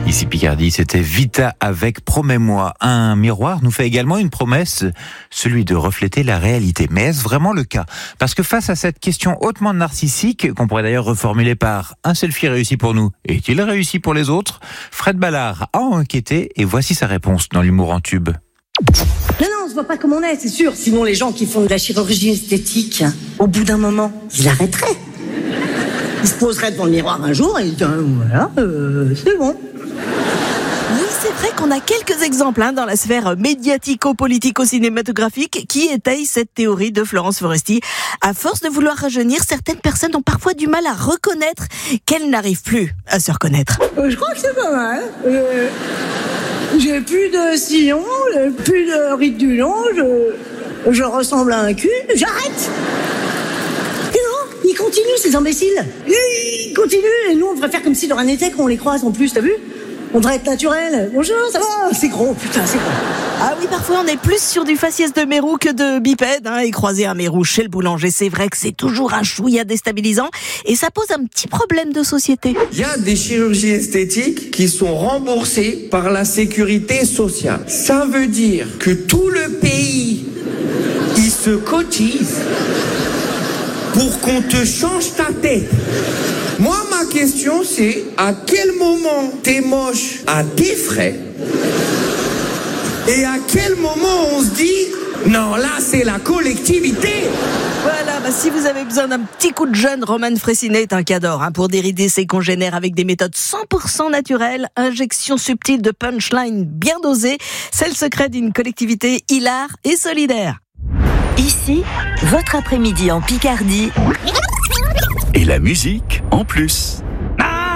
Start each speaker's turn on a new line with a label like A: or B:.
A: Ici Picardie, c'était Vita avec Promets-moi. Un miroir nous fait également une promesse, celui de refléter la réalité. Mais est-ce vraiment le cas ? Parce que face à cette question hautement narcissique, qu'on pourrait d'ailleurs reformuler par un selfie réussi pour nous, est-il réussi pour les autres ? Fred Ballard a enquêté et voici sa réponse dans l'humour en tube.
B: Non, on se voit pas comme on est, c'est sûr. Sinon, les gens qui font de la chirurgie esthétique, au bout d'un moment, ils arrêteraient. Ils se poseraient devant le miroir un jour et ils disent voilà, c'est bon.
C: Oui, c'est vrai qu'on a quelques exemples dans la sphère médiatico-politico-cinématographique qui étayent cette théorie de Florence Foresti. À force de vouloir rajeunir, certaines personnes ont parfois du mal à reconnaître qu'elles n'arrivent plus à se reconnaître.
B: Je crois que c'est pas mal. J'ai plus de sillon, plus de rides du long, je ressemble à un cul, j'arrête. Et non, ils continuent ces imbéciles. Ils continuent et nous on devrait faire comme si de rien n'était qu'on les croise en plus, t'as vu ? On devrait être naturel. Bonjour, ça va ? C'est gros, putain, c'est gros.
C: Ah oui, parfois on est plus sur du faciès de mérou que de bipède. Et croiser un mérou chez le boulanger, c'est vrai que c'est toujours un chouïa déstabilisant. Et ça pose un petit problème de société.
D: Il y a des chirurgies esthétiques qui sont remboursées par la sécurité sociale. Ça veut dire que tout le pays, il se cotise pour qu'on te change ta tête. Moi, ma question, c'est à quel moment t'es moche à tes frais et à quel moment on se dit non, là, c'est la collectivité.
C: Voilà, si vous avez besoin d'un petit coup de jeune, Roman Fressinet est un cador pour dérider ses congénères avec des méthodes 100% naturelles, injection subtile de punchline bien dosée, c'est le secret d'une collectivité hilare et solidaire.
E: Ici, votre après-midi en Picardie.
F: Et la musique en plus.